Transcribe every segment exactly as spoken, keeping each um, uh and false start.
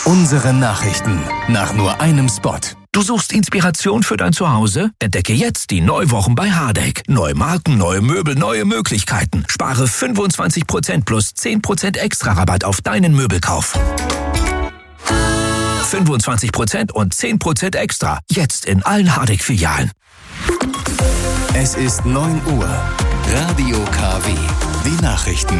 Unsere Nachrichten nach nur einem Spot. Du suchst Inspiration für dein Zuhause? Entdecke jetzt die Neuwochen bei Hardegg. Neue Marken, neue Möbel, neue Möglichkeiten. Spare fünfundzwanzig Prozent plus zehn Prozent extra Rabatt auf deinen Möbelkauf. fünfundzwanzig Prozent und zehn Prozent extra. Jetzt in allen Hardegg-Filialen. Es ist neun Uhr. Radio K W. Die Nachrichten.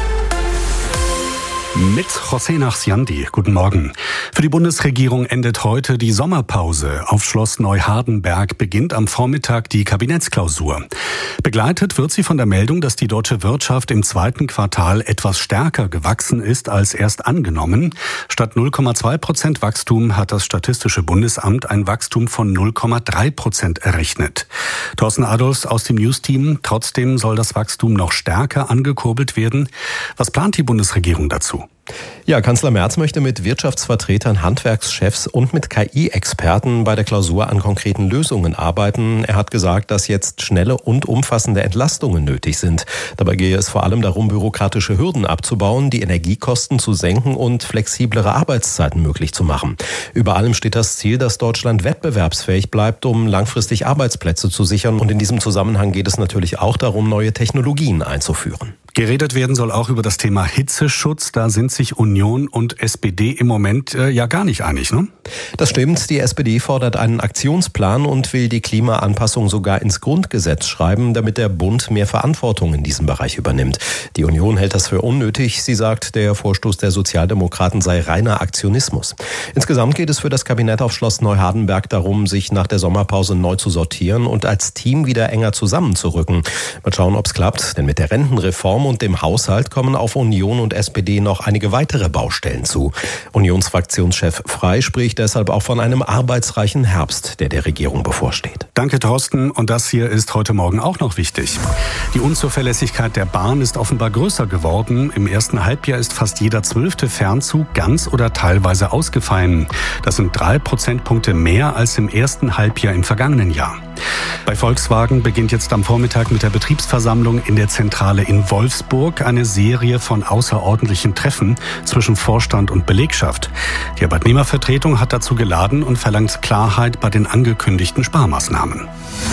Mit José Nachsiandi. Guten Morgen. Für die Bundesregierung endet heute die Sommerpause. Auf Schloss Neuhardenberg beginnt am Vormittag die Kabinettsklausur. Begleitet wird sie von der Meldung, dass die deutsche Wirtschaft im zweiten Quartal etwas stärker gewachsen ist als erst angenommen. Statt null Komma zwei Prozent Wachstum hat das Statistische Bundesamt ein Wachstum von null Komma drei Prozent errechnet. Thorsten Adolfs aus dem News-Team. Trotzdem soll das Wachstum noch stärker angekurbelt werden. Was plant die Bundesregierung dazu? Ja, Kanzler Merz möchte mit Wirtschaftsvertretern, Handwerkschefs und mit K I-Experten bei der Klausur an konkreten Lösungen arbeiten. Er hat gesagt, dass jetzt schnelle und umfassende Entlastungen nötig sind. Dabei gehe es vor allem darum, bürokratische Hürden abzubauen, die Energiekosten zu senken und flexiblere Arbeitszeiten möglich zu machen. Über allem steht das Ziel, dass Deutschland wettbewerbsfähig bleibt, um langfristig Arbeitsplätze zu sichern. Und in diesem Zusammenhang geht es natürlich auch darum, neue Technologien einzuführen. Geredet werden soll auch über das Thema Hitzeschutz. Da sind sich Union und S P D im Moment äh, ja gar nicht einig, ne? Das stimmt. Die S P D fordert einen Aktionsplan und will die Klimaanpassung sogar ins Grundgesetz schreiben, damit der Bund mehr Verantwortung in diesem Bereich übernimmt. Die Union hält das für unnötig. Sie sagt, der Vorstoß der Sozialdemokraten sei reiner Aktionismus. Insgesamt geht es für das Kabinett auf Schloss Neuhardenberg darum, sich nach der Sommerpause neu zu sortieren und als Team wieder enger zusammenzurücken. Mal schauen, ob es klappt, denn mit der Rentenreform und dem Haushalt kommen auf Union und S P D noch einige weitere Baustellen zu. Unionsfraktionschef Frey spricht deshalb auch von einem arbeitsreichen Herbst, der der Regierung bevorsteht. Danke, Thorsten. Und das hier ist heute Morgen auch noch wichtig. Die Unzuverlässigkeit der Bahn ist offenbar größer geworden. Im ersten Halbjahr ist fast jeder zwölfte Fernzug ganz oder teilweise ausgefallen. Das sind drei Prozentpunkte mehr als im ersten Halbjahr im vergangenen Jahr. Bei Volkswagen beginnt jetzt am Vormittag mit der Betriebsversammlung in der Zentrale in Wolfsburg eine Serie von außerordentlichen Treffen zwischen Vorstand und Belegschaft. Die Arbeitnehmervertretung hat dazu geladen und verlangt Klarheit bei den angekündigten Sparmaßnahmen.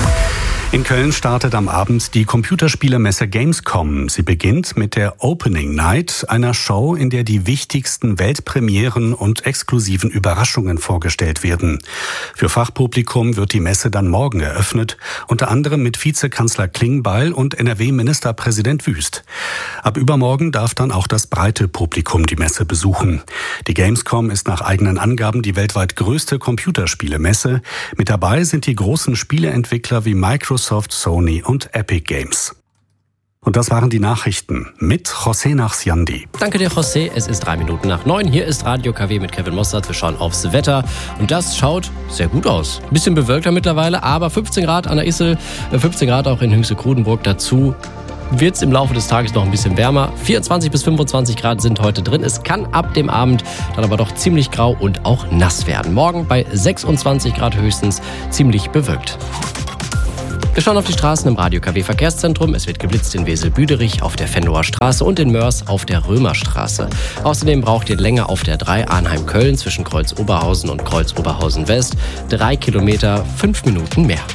In Köln startet am Abend die Computerspielemesse Gamescom. Sie beginnt mit der Opening Night, einer Show, in der die wichtigsten Weltpremieren und exklusiven Überraschungen vorgestellt werden. Für Fachpublikum wird die Messe dann morgen eröffnet, unter anderem mit Vizekanzler Klingbeil und N R W-Ministerpräsident Wüst. Ab übermorgen darf dann auch das breite Publikum die Messe besuchen. Die Gamescom ist nach eigenen Angaben die weltweit größte Computerspielemesse. Mit dabei sind die großen Spieleentwickler wie Microsoft, Sony und Epic Games. Und das waren die Nachrichten mit José Nachsiandi. Danke dir, José. Es ist drei Minuten nach neun. Hier ist Radio K W mit Kevin Mossad. Wir schauen aufs Wetter. Und das schaut sehr gut aus. Ein bisschen bewölkter mittlerweile, aber fünfzehn Grad an der Issel, fünfzehn Grad auch in Hünxe-Krudenburg. Dazu wird es im Laufe des Tages noch ein bisschen wärmer. vierundzwanzig bis fünfundzwanzig Grad sind heute drin. Es kann ab dem Abend dann aber doch ziemlich grau und auch nass werden. Morgen bei sechsundzwanzig Grad höchstens ziemlich bewölkt. Wir schauen auf die Straßen im Radio K W Verkehrszentrum. Es wird geblitzt in Wesel-Büderich auf der Venloer Straße und in Mörs auf der Römerstraße. Außerdem braucht ihr länger auf der drei Arnheim-Köln zwischen Kreuz-Oberhausen und Kreuz-Oberhausen-West. Drei Kilometer, fünf Minuten mehr.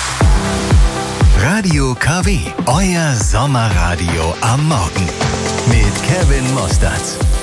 Radio K W, euer Sommerradio am Morgen mit Kevin Mossad.